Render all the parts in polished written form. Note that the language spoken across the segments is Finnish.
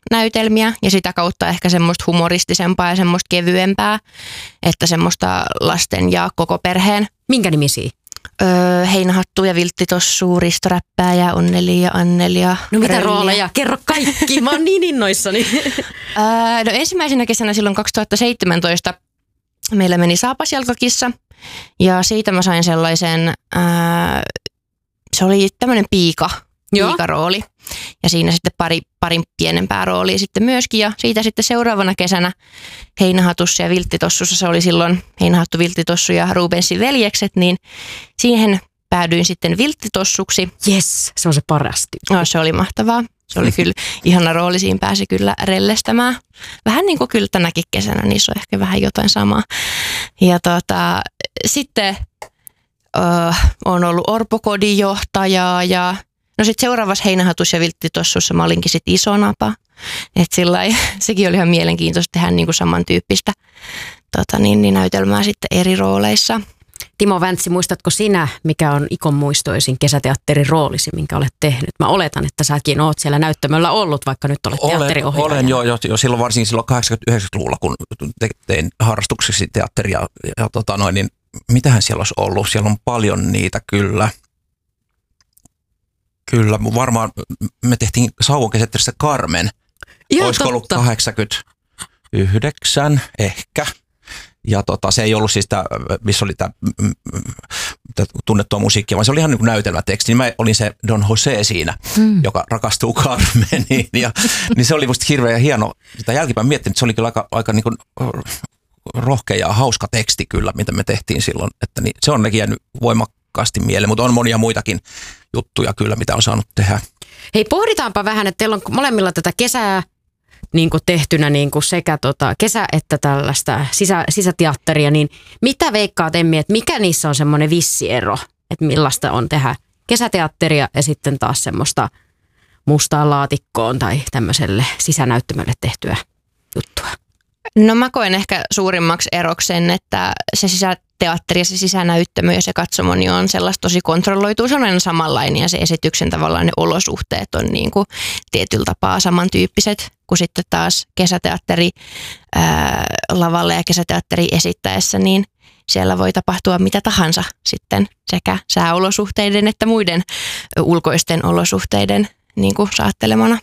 näytelmiä ja sitä kautta ehkä semmoista humoristisempaa ja semmoista kevyempää, että semmoista lasten ja koko perheen. Minkä nimisiä? Heinähattu ja Vilttitossu, Risto Räppääjä, Onneli ja Anneli ja No mitä Rölli. rooleja? Kerro kaikki, mä oon niin innoissani. No ensimmäisenä kesänä silloin 2017 meillä meni Saapasjalkakissa ja siitä mä sain sellaisen, se oli tämmöinen piikarooli ja siinä sitten pari pienempää roolia sitten myöskin ja siitä sitten seuraavana kesänä Heinähatussa ja Vilttitossussa, se oli silloin Heinähattu, Vilttitossu ja Rubensin veljekset, niin siihen päädyin sitten Vilttitossuksi. Yes, se on se paras tyyppi. No, se oli mahtavaa. Se oli kyllä ihana rooli, siinä pääsi kyllä rellestämään. Vähän niin kuin kyllä tänäkin kesänä, niissä on ehkä vähän jotain samaa. Ja sitten on ollut orpokodin johtaja ja no sitten seuraavassa Heinähatussa ja Vilttitossussa mä olinkin sitten iso napa. Että sekin oli ihan mielenkiintoista tehdä niin kuin samantyyppistä näytelmää sitten eri rooleissa. Timo Väntsi, muistatko sinä, mikä on ikon muistoisin kesäteatterin roolisi, minkä olet tehnyt? Mä oletan, että säkin oot siellä näyttämöllä ollut, vaikka nyt olet teatteriohjaaja. Olen jo silloin varsinkin silloin 80-90-luvulla, kun tein harrastukseksi teatteria. Niin mitähän siellä olisi ollut? Siellä on paljon niitä kyllä. Kyllä, varmaan me tehtiin Sauvon kesäteatterissa Carmen. Ihan olisiko ollut 89 ehkä. Ja se ei ollut siis missä oli tämä tunnettua musiikkia, vaan se oli ihan niin kuin näytelmäteksti. Niin mä olin se Don Jose siinä, joka rakastuu Carmeniin. Niin se oli musta hirveän hieno. Sitä jälkipäin miettinyt, että se oli kyllä aika niin kuin rohkea ja hauska teksti kyllä, mitä me tehtiin silloin. Että niin, se on jäänyt voimakkaasti mieleen, mutta on monia muitakin juttuja kyllä, mitä on saanut tehdä. Hei, pohditaanpa vähän, että teillä on molemmilla tätä kesää niin kuin tehtynä niin kuin sekä kesä- että tällaista sisäteatteria, niin mitä veikkaat, Emmi, että mikä niissä on semmoinen vissi ero, että millaista on tehdä kesäteatteria ja sitten taas semmoista mustaan laatikkoon tai tämmöiselle sisänäyttämölle tehtyä juttua? No mä koen ehkä suurimmaksi eroksen, että se sisäteatteri ja se sisänäyttämö ja se katsomo niin on sellaista tosi kontrolloitua. Se on aina samanlainen ja se esityksen tavallaan ne olosuhteet on niin kuin tietyllä tapaa samantyyppiset kuin sitten taas kesäteatteri lavalla ja kesäteatteri esittäessä, niin siellä voi tapahtua mitä tahansa sitten sekä sääolosuhteiden että muiden ulkoisten olosuhteiden niin kuin saattelemana.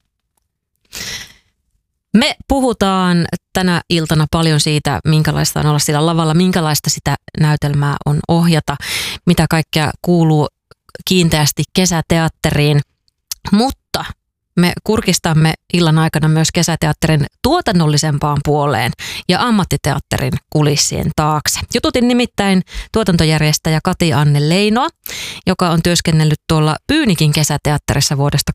Me puhutaan tänä iltana paljon siitä, minkälaista on olla sillä lavalla, minkälaista sitä näytelmää on ohjata, mitä kaikkea kuuluu kiinteästi kesäteatteriin, mutta me kurkistamme illan aikana myös kesäteatterin tuotannollisempaan puoleen ja ammattiteatterin kulissien taakse. Jututin nimittäin tuotantojärjestäjä Kati-Anne Leinoa, joka on työskennellyt tuolla Pyynikin kesäteatterissa vuodesta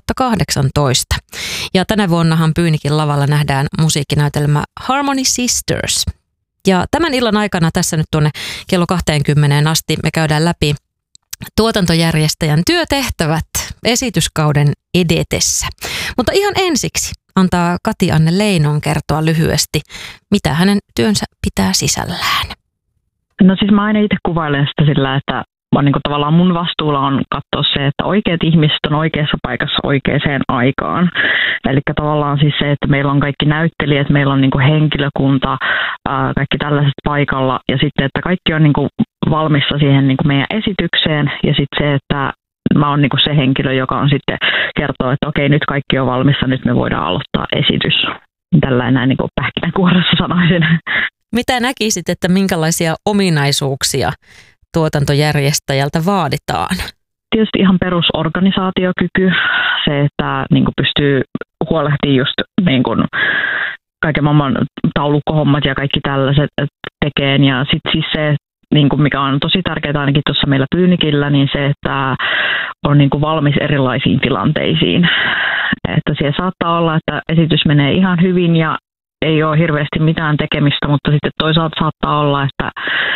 2018. Ja tänä vuonnahan Pyynikin lavalla nähdään musiikkinäytelmä Harmony Sisters. Ja tämän illan aikana tässä nyt tuonne kello 20 asti me käydään läpi tuotantojärjestäjän työtehtävät esityskauden edetessä. Mutta ihan ensiksi antaa Kati-Anne Leinon kertoa lyhyesti, mitä hänen työnsä pitää sisällään. No siis mä aina itse kuvailen sitä sillä, että niin kuin tavallaan mun vastuulla on katsoa se, että oikeat ihmiset on oikeassa paikassa oikeaan aikaan. Eli tavallaan siis se, että meillä on kaikki näyttelijät, meillä on niin kuin henkilökunta, kaikki tällaiset paikalla ja sitten, että kaikki on niin kuin valmissa siihen niin kuin meidän esitykseen ja sitten se, että mä oon niin kuin se henkilö, joka on sitten kertoo, että okei, nyt kaikki on valmissa, nyt me voidaan aloittaa esitys. Tällainen näin niin kuin pähkinänkuoressa sanoisin. Mitä näkisit, että minkälaisia ominaisuuksia tuotantojärjestäjältä vaaditaan? Tietysti ihan perusorganisaatiokyky, se, että niin kuin pystyy huolehtimaan just niin kuin kaiken maailman taulukkohommat ja kaikki tällaiset tekeen. Ja sitten siis se, niin kuin mikä on tosi tärkeää ainakin tuossa meillä Pyynikillä, niin se, että on niin kuin valmis erilaisiin tilanteisiin. Että siellä saattaa olla, että esitys menee ihan hyvin ja ei ole hirveästi mitään tekemistä, mutta sitten toisaalta saattaa olla, että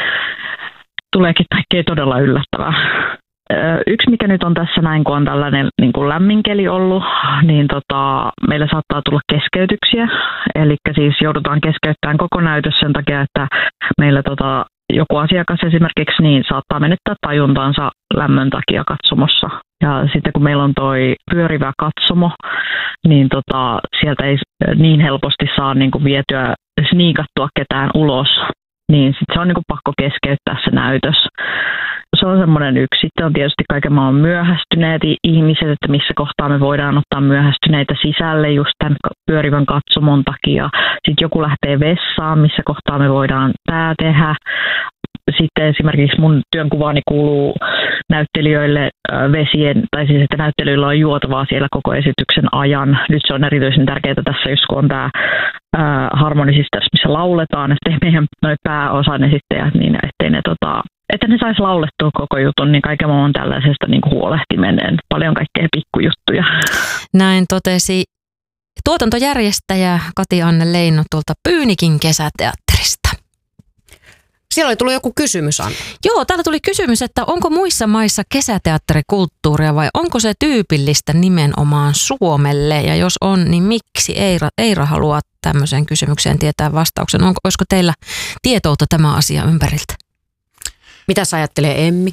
tuleekin kaikkea todella yllättävää. Yksi, mikä nyt on tässä näin, kun on tällainen niin kuin lämmin keli ollut, niin meillä saattaa tulla keskeytyksiä. Eli siis joudutaan keskeyttämään koko näytös sen takia, että meillä joku asiakas esimerkiksi niin saattaa menettää tajuntaansa lämmön takia katsomossa. Ja sitten kun meillä on toi pyörivä katsomo, niin sieltä ei niin helposti saa niin kuin vietyä, sniikattua ketään ulos, niin sitten se on niin kuin pakko keskeyttää se näytös. Se on semmoinen yksi. Sitten on tietysti kaiken maailman myöhästyneet ihmiset, että missä kohtaa me voidaan ottaa myöhästyneitä sisälle just tämän pyörivän katsomon takia. Sitten joku lähtee vessaan, missä kohtaa me voidaan tämä tehdä. Sitten esimerkiksi mun työnkuvaani kuuluu näyttelijöille vesien, tai siis että näyttelyillä on juotavaa siellä koko esityksen ajan. Nyt se on erityisen tärkeää tässä, just kun on tämä harmonisista, missä lauletaan, että meidän noi pääosan esittäjät, niin ettei ne että ne sais laulettua koko jutun, niin kaiken on tällaisesta niin kuin huolehtiminen. Paljon kaikkea pikkujuttuja. Näin totesi tuotantojärjestäjä Kati-Anne Leino tuolta Pyynikin kesäteatterista. Siellä oli tullut joku kysymys, Anne. Joo, täällä tuli kysymys, että onko muissa maissa kesäteatterikulttuuria vai onko se tyypillistä nimenomaan Suomelle? Ja jos on, niin miksi? Eira haluaa tämmöiseen kysymykseen tietää vastauksen. Olisiko teillä tietoutta tämä asia ympäriltä? Mitä sä ajattelee, Emmi?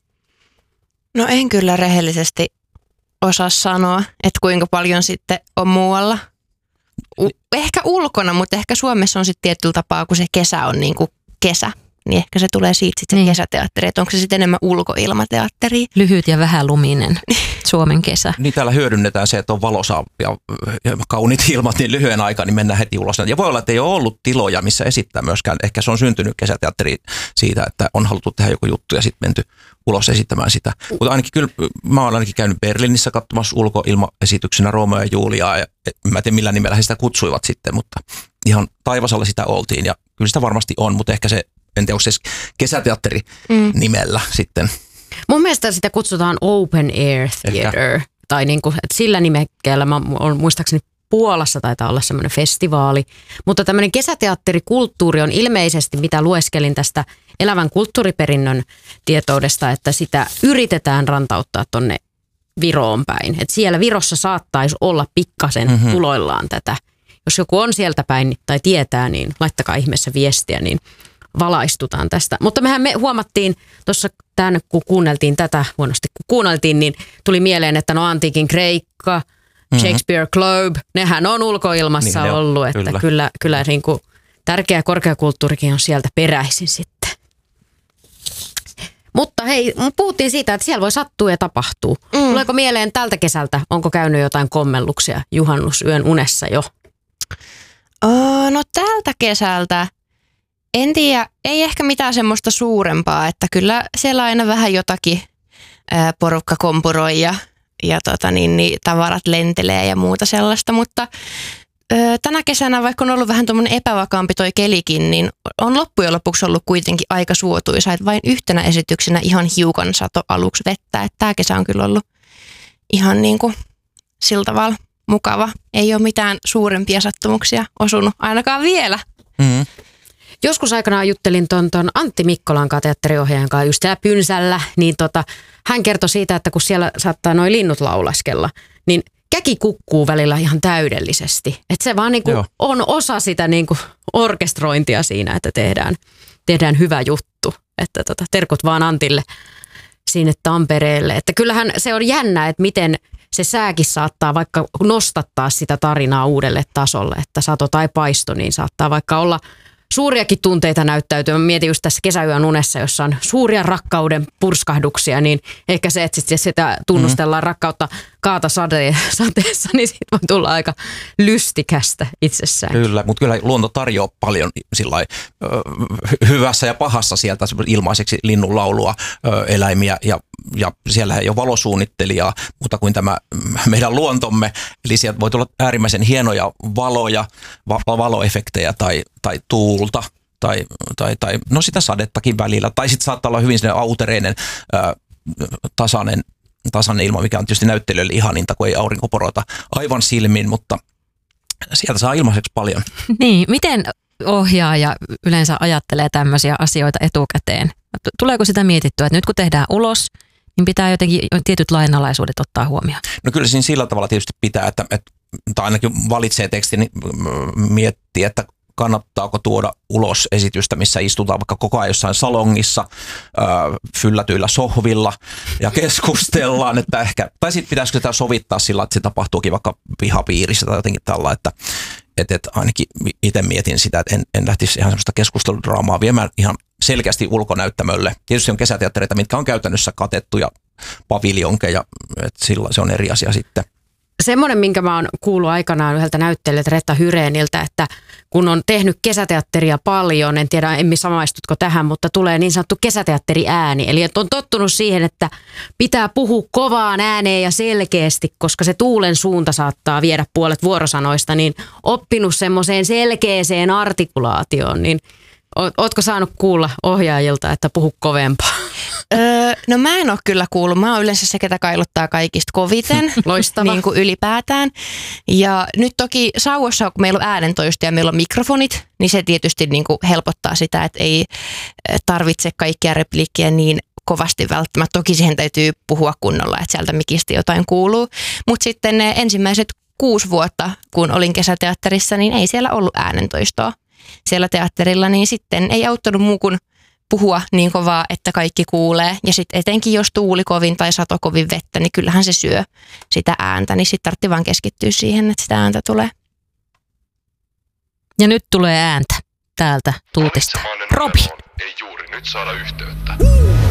No en kyllä rehellisesti osaa sanoa, että kuinka paljon sitten on muualla. Ehkä ulkona, mutta ehkä Suomessa on sitten tietyllä tapaa, kun se kesä on niin kuin kesä. Niin ehkä se tulee siitä sitten se kesäteatteri, että onko se sitten enemmän ulkoilmateatteri. Lyhyt ja vähäluminen Suomen kesä. Niin täällä hyödynnetään se, että on valoisa ja kauniit ilmat niin lyhyen aikaa, niin mennään heti ulos. Ja voi olla, että ei ole ollut tiloja, missä esittää myöskään. Ehkä se on syntynyt kesäteatteri siitä, että on haluttu tehdä joku juttu ja sitten menty ulos esittämään sitä. Mutta ainakin kyllä, mä oon ainakin käynyt Berliinissä katsomassa ulkoilmaesityksenä Romeo ja Juliaa. Ja mä en tiedä millä nimellä he sitä kutsuivat sitten, mutta ihan taivasalla sitä oltiin. Ja kyllä sitä varmasti on, mutta ehkä se, en tiedä, onko se kesäteatteri nimellä sitten. Mun mielestä sitä kutsutaan Open Air Theater. Ehkä. Tai niinku, että sillä nimekkeellä, muistaakseni Puolassa taitaa olla semmoinen festivaali. Mutta tämmöinen kesäteatterikulttuuri on ilmeisesti, mitä lueskelin tästä elävän kulttuuriperinnön tietoudesta, että sitä yritetään rantauttaa tonne Viroon päin. Että siellä Virossa saattaisi olla pikkasen tuloillaan tätä. Jos joku on sieltä päin tai tietää, niin laittakaa ihmeessä viestiä, niin valaistutaan tästä. Mutta me huomattiin tuossa tämän, kun kuunneltiin tätä huonosti, kun kuunneltiin, niin tuli mieleen, että no antiikin Kreikka, Shakespeare Globe, nehän on ulkoilmassa niin ollut, että kyllä niin kuin tärkeä korkeakulttuurikin on sieltä peräisin sitten. Mutta hei, puhuttiin siitä, että siellä voi sattua ja tapahtuu. Tuleeko mieleen tältä kesältä, onko käynyt jotain kommelluksia juhannusyön unessa jo? No tältä kesältä en tiedä, ei ehkä mitään semmoista suurempaa, että kyllä siellä aina vähän jotakin porukka kompuroi ja tavarat lentelee ja muuta sellaista, mutta tänä kesänä, vaikka on ollut vähän tuommoinen epävakaampi toi kelikin, niin on loppujen lopuksi ollut kuitenkin aika suotuisa, että vain yhtenä esityksenä ihan hiukan sato aluksi vettä, että tämä kesä on kyllä ollut ihan niin kuin sillä tavalla mukava. Ei ole mitään suurempia sattumuksia osunut, ainakaan vielä. Joskus aikanaan juttelin ton Antti Mikkolan teatteriohjaajan kanssa just täällä Pynsällä, niin hän kertoi siitä, että kun siellä saattaa noi linnut laulaskella, niin käki kukkuu välillä ihan täydellisesti. Että se vaan niinku on osa sitä niinku orkestrointia siinä, että tehdään hyvä juttu. Että terkut vaan Antille sinne Tampereelle. Että kyllähän se on jännä, että miten se sääkin saattaa vaikka nostattaa sitä tarinaa uudelle tasolle, että sato tai paisto, niin saattaa vaikka olla suuriakin tunteita näyttäytyy. Mä mietin just tässä kesäyön unessa, jossa on suuria rakkauden purskahduksia, niin ehkä se, että sitä tunnustellaan rakkautta sateessa, niin siitä voi tulla aika lystikästä itsessään. Kyllä, mutta kyllä luonto tarjoaa paljon sillai, hyvässä ja pahassa sieltä ilmaiseksi linnunlaulua, eläimiä ja siellä ei ole valosuunnittelijaa, mutta kuin tämä meidän luontomme. Eli sieltä voi tulla äärimmäisen hienoja valoja, valoefektejä tai tuulta tai no sitä sadettakin välillä. Tai sitten saattaa olla hyvin autereinen, tasainen ilma, mikä on tietysti näyttelijöille ihaninta, kun ei aurinko porota aivan silmiin, mutta sieltä saa ilmaiseksi paljon. Niin, miten ohjaaja yleensä ajattelee tämmöisiä asioita etukäteen? Tuleeko sitä mietittyä, että nyt kun tehdään ulos, niin pitää jotenkin tietyt lainalaisuudet ottaa huomioon? No kyllä siinä sillä tavalla tietysti pitää, että ainakin valitsee tekstin, niin miettii, että kannattaako tuoda ulos esitystä, missä istutaan vaikka koko ajan jossain salongissa, fyllätyillä sohvilla ja keskustellaan, että ehkä, tai sitten pitäisikö sitä sovittaa sillä, että se tapahtuukin vaikka pihapiirissä tai jotenkin tällä, että ainakin itse mietin sitä, että en lähtisi ihan semmoista keskusteludraamaa viemään ihan selkeästi ulkonäyttämölle. Tietysti on kesäteattereita, mitkä on käytännössä katettuja paviljonkeja, että silloin se on eri asia sitten. Semmoinen, minkä mä oon kuullut aikanaan yhdeltä näyttelijältä Retta Hyreniltä, että kun on tehnyt kesäteatteria paljon, en tiedä Emmi samaistutko tähän, mutta tulee niin sanottu kesäteatteriääni. Eli että on tottunut siihen, että pitää puhua kovaan ääneen ja selkeästi, koska se tuulen suunta saattaa viedä puolet vuorosanoista, niin oppinut semmoiseen selkeäseen artikulaatioon, niin ootko saanut kuulla ohjaajilta, että puhu kovempaa? No mä en ole kyllä kuullut. Mä oon yleensä se, ketä kailottaa kaikista koviten. Loistava. Niin kuin ylipäätään. Ja nyt toki sauvossa, kun meillä on äänentoisto ja meillä on mikrofonit, niin se tietysti niin kuin helpottaa sitä, että ei tarvitse kaikkia repliikkiä niin kovasti välttämättä. Toki siihen täytyy puhua kunnolla, että sieltä mikistä jotain kuuluu. Mutta sitten ne ensimmäiset 6 vuotta, kun olin kesäteatterissa, niin ei siellä ollut äänentoistoa siellä teatterilla, niin sitten ei auttanut muu kuin puhua niin kovaa, että kaikki kuulee. Ja sitten etenkin jos tuuli kovin tai sato kovin vettä, niin kyllähän se syö sitä ääntä. Niin sitten tarvitsi vaan keskittyä siihen, että sitä ääntä tulee. Ja nyt tulee ääntä täältä tuutista. Robin. Ei juuri nyt saada yhteyttä.